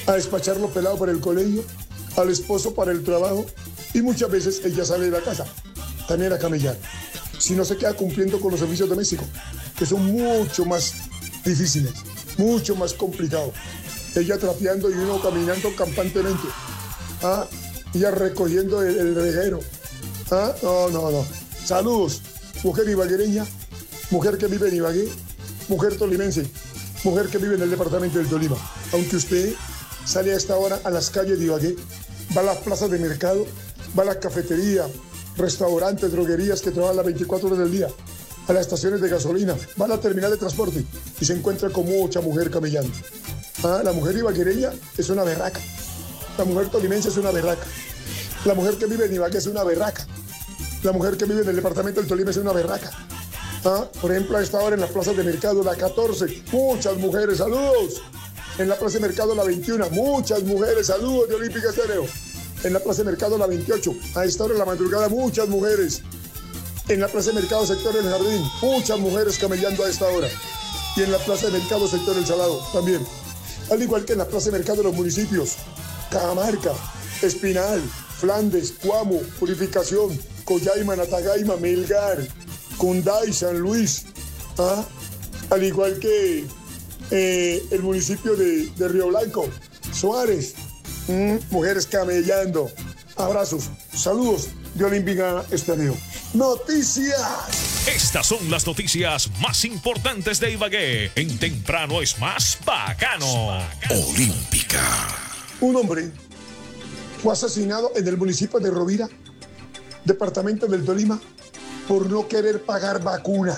a despacharlo pelado para el colegio, al esposo para el trabajo, y muchas veces ella sale de la casa también a camellar. Si no se queda cumpliendo con los servicios domésticos, que son mucho más difíciles, mucho más complicados. Ella trapeando y uno caminando campantemente. Ella recogiendo el reguero. No. Saludos, mujer ibaguereña, mujer que vive en Ibagué, mujer tolimense, mujer que vive en el departamento del Tolima. Aunque usted sale a esta hora a las calles de Ibagué, va a las plazas de mercado, va a las cafeterías, restaurantes, droguerías que trabajan las 24 horas del día, a las estaciones de gasolina, va a la terminal de transporte y se encuentra con mucha mujer camellando. La mujer ibaguereña es una berraca, la mujer tolimense es una berraca, la mujer que vive en Ibagué es una berraca, la mujer que vive en el departamento del Tolima es una berraca. Por ejemplo, a esta hora en las plazas de mercado, la 14, muchas mujeres, saludos. En la plaza de mercado, la 21, muchas mujeres, saludos de Olímpica Estéreo. En la plaza de mercado, la 28, a esta hora en la madrugada, muchas mujeres. En la plaza de mercado, sector del Jardín, muchas mujeres camellando a esta hora. Y en la plaza de mercado, sector del Salado, también. Al igual que en la plaza de mercado de los municipios, Cajamarca, Espinal, Flandes, Cuamo, Purificación, Collaima, Natagaima, Melgar, Cunday, San Luis, al igual que el municipio de Río Blanco, Suárez, mujeres camellando. Abrazos, saludos de Olímpica Estéreo. Noticias. Estas son las noticias más importantes de Ibagué. En Temprano es más bacano. Olímpica. Un hombre fue asesinado en el municipio de Rovira, departamento del Tolima, por no querer pagar vacuna.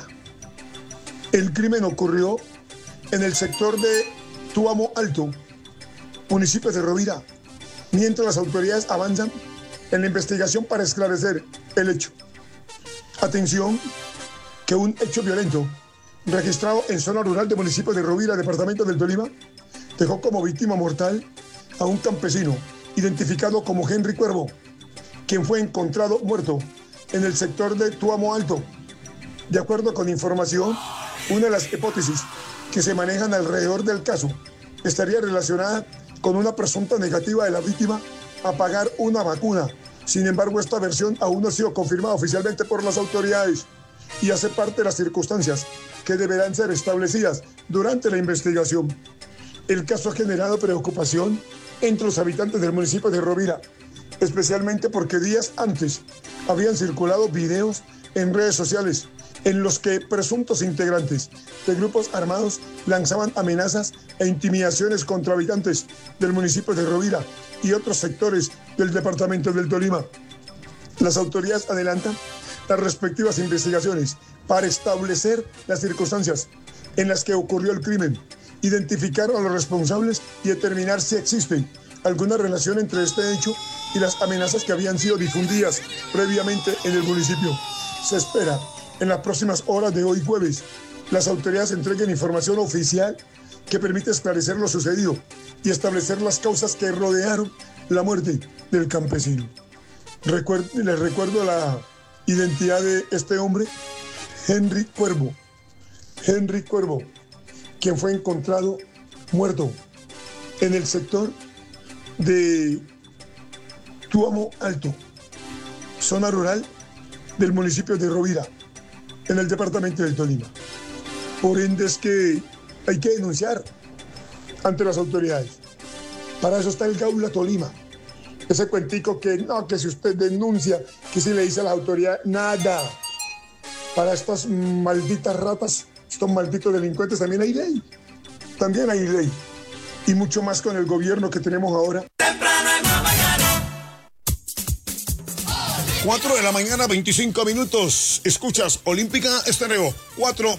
El crimen ocurrió en el sector de Tuamo Alto, municipio de Rovira, mientras las autoridades avanzan en la investigación para esclarecer el hecho. Atención, que un hecho violento registrado en zona rural del municipio de Rovira, departamento del Tolima, dejó como víctima mortal a un campesino identificado como Henry Cuervo, quien fue encontrado muerto en el sector de Tuamo Alto. De acuerdo con información, una de las hipótesis que se manejan alrededor del caso estaría relacionada con una presunta negativa de la víctima a pagar una vacuna. Sin embargo, esta versión aún no ha sido confirmada oficialmente por las autoridades y hace parte de las circunstancias que deberán ser establecidas durante la investigación. El caso ha generado preocupación entre los habitantes del municipio de Rovira, especialmente porque días antes habían circulado videos en redes sociales en los que presuntos integrantes de grupos armados lanzaban amenazas e intimidaciones contra habitantes del municipio de Rovira y otros sectores del departamento del Tolima. Las autoridades adelantan las respectivas investigaciones para establecer las circunstancias en las que ocurrió el crimen, identificar a los responsables y determinar si existe alguna relación entre este hecho y las amenazas que habían sido difundidas previamente en el municipio. Se espera en las próximas horas de hoy jueves las autoridades entreguen información oficial que permite esclarecer lo sucedido y establecer las causas que rodearon la muerte del campesino. Les recuerdo la identidad de este hombre, Henry Cuervo. Henry Cuervo, quien fue encontrado muerto en el sector de Tuamo Alto, zona rural del municipio de Rovira, en el departamento del Tolima. Por ende es que hay que denunciar ante las autoridades. Para eso está el Gaula Tolima. Ese cuentico que no, que si usted denuncia, que si le dice a la autoridad, nada. Para estas malditas ratas, estos malditos delincuentes, también hay ley. También hay ley. Y mucho más con el gobierno que tenemos ahora. 4 de la mañana, 25 minutos. Escuchas Olímpica Estéreo. 4.